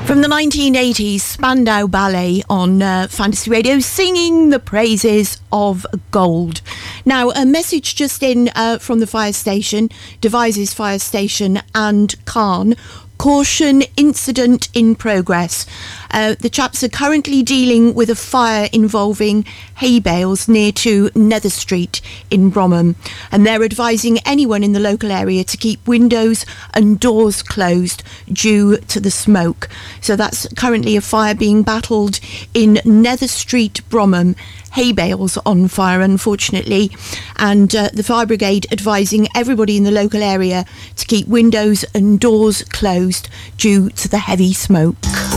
From the 1980s, Spandau Ballet on Fantasy Radio, singing the praises of gold. Now, a message just in from the fire station, Devizes Fire Station and Caen. Caution, incident in progress. The chaps are currently dealing with a fire involving hay bales near to Nether Street in Bromham, and they're advising anyone in the local area to keep windows and doors closed due to the smoke. So that's currently a fire being battled in Nether Street, Bromham. Hay bales on fire, unfortunately, and the fire brigade advising everybody in the local area to keep windows and doors closed due to the heavy smoke.